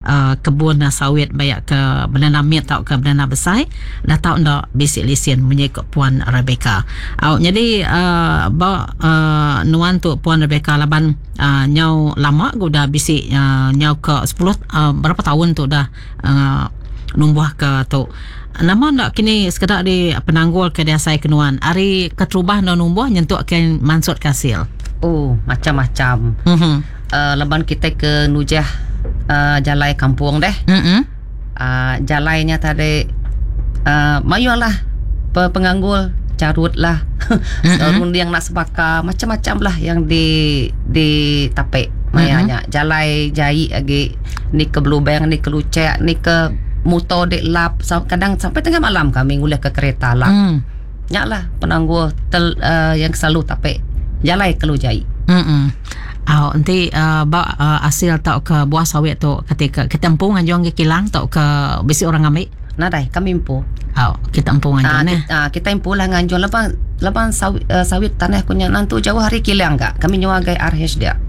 kebun sawit bayak ke Bendana Mit atau ke Bendana Besar dah tahu ndak basic lesen mengikut Puan Rebecca. Jadi nuan tu Puan Rebecca laban nyau lama aku dah basic nyau ke 10 berapa tahun tu dah numbuh ke tu. Nama ndak kini sekedar di penanggul ke dia saya kenuan. Ari keterubah no numbuh nyentuk ke mansut kasil. Macam-macam. Leban kita ke Nujah jalai kampung deh. Jalainya tadi mayulah penganggul carut lah. Rundiang nak sebaka macam-macam lah yang di tapek mayanya. Jalai jai lagi ni ke Belubeng, ni ke Lucek, ni ke motor dek lap. Kadang sampai tengah malam kami ngulah ke kereta lap. Nyaklah penanggul yang selalu tapek jalai kalau jai. Nanti hasil tau ke buah sawit tu ketika kita empung anjuang ke kilang tau ke besi orang ambil. Nadai kami empu. Kita empung anjuang kita empu lah nganjuang lepas sawit tanah punya nantu jauh hari kilang enggak. Kami nyuagai RH dia.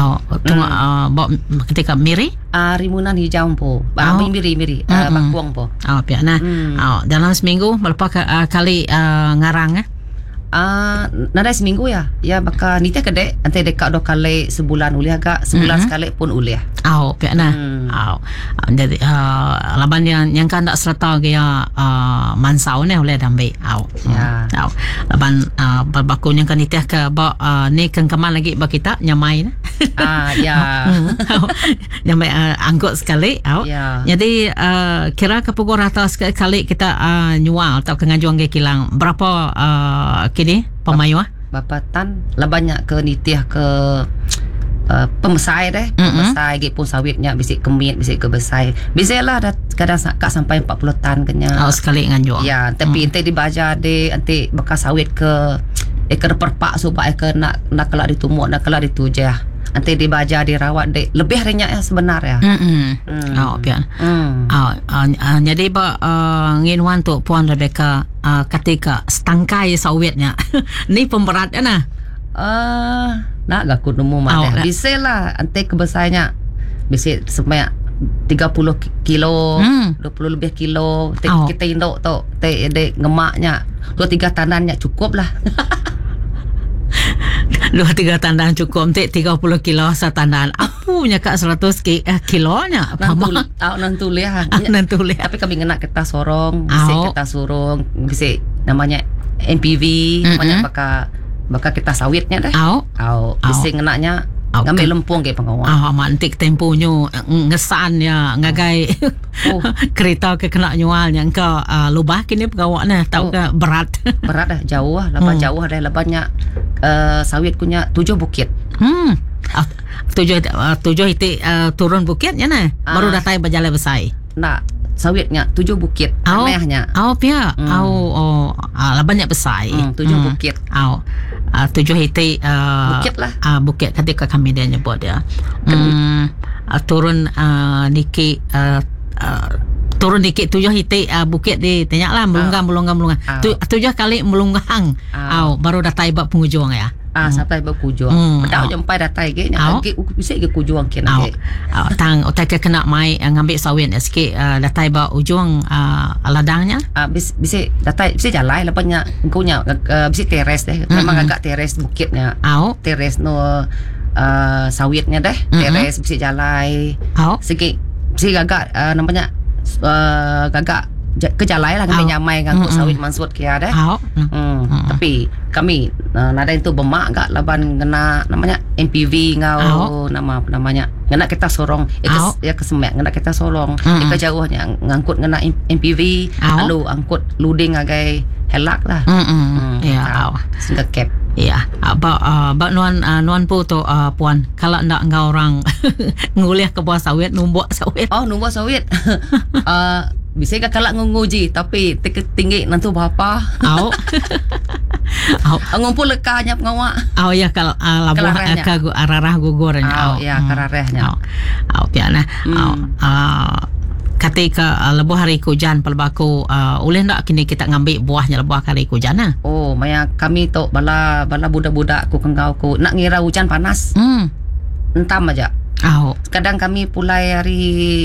Ketika miri rimunan hijau empu. Miri bakuang po. Pihak dalam seminggu berapa kali ngarang nadai seminggu ya baka nitah kedek nanti dekat 2 kali sebulan ulih agak sebulan sekali pun ulih pihak jadi laban yang kan tak serta gaya mansau ni oleh dambe laban berbaku yang kan nitah ke ni keman lagi bak kita nyamai nyamai anggut sekali jadi kira kepukul rata sekali kita nyual atau kengajuang ke kilang berapa kini pemayu bapatan lah banyak ke nitiah ke pemesai deh pemesai gitu pun sawitnya bisik kemit bisik ke besai bisalah dah kadang kak sampai 40 tan kenya sekali nganjuang tapi ente dibaca deh ente bekas sawit ke perpak supaya ke nak kelak ditumuk nak kelak ditujah nanti dibaca dirawat deh lebih renyak sebenarnya pian jadi nginwan tu Puan Rebecca ketika setangkai sawitnya ni pemberatnya nak gak nemu mah bisa lah nanti kebesarnya bisa sebanyak 30 kilo 20 lebih kilo kita induk tu ngemaknya 2-3 tandannya cukup lah 2-3 tandan cukup 30 kilo setandan apunya kak 100 kilonya nanti lihat tapi kami kena kita sorong kita surung bisa namanya NPV namanya baka kita sawitnya dah bisa ngenaknya ngambil lempung kayak pengawal mantik temponya ngesan ya ngagai kereta ke kena nyualnya engkau lubah kini pengawalnya tahu ke berat dah jauh lah lepas jauh dah lebahnya sawit punya 7 bukit 7 itu turun bukitnya baru datang berjalan besar sawitnya 7 bukit anehnya pihak banyak besar 7 bukit 7 hiti bukit lah bukit ketika kami dia nyebut dia turun dikit turun dikit 7 hiti bukit di tanya lah melunggang 7 kali melunggang baru dah taibak penghujung ya sampai berkujung tahu jempai datai ke bisa ke kujung kena tang otak kena mai ngambil sawit sikit datai ba ujung ladangnya bisa datai bisa jalan lepasnya engkaunya bisa teres deh memang agak teres bukitnya teres no sawitnya deh teres bisa jalan sikit bisa agak namanya agak ke jalan lah kami nyamai ngangkut sawit mansut kia deh tapi kami nada itu bemak gak laban kena namanya MPV ngau namanya ngena kita sorong ya kesemek ngena kita sorong ke jauhnya ngangkut ngena MPV lalu angkut loading agai helak lah sehingga cap nuan pu tu puan kalau ndak ngau orang nguliah ke buah sawit numbuk sawit numbuk sawit bisa ke kalak nguji tapi tinggi nanti berapa ngumpul lekahnya pengawak ya kalau labuh ke arah gugurnya kararehnya piana ketika lebuh hari hujan pelbaku boleh ndak kini kita ngambil buahnya lebuh hari hujan maya kami tu bala budak-budak ku kengau ku nak ngira hujan panas entam aja kadang kami pulai hari